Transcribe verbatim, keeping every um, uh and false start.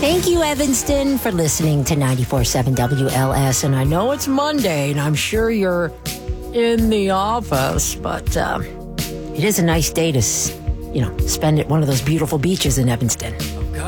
Thank you, Evanston, for listening to ninety-four point seven W L S. And I know it's Monday, and I'm sure you're in the office, but uh, it is a nice day to, you know, spend at one of those beautiful beaches in Evanston.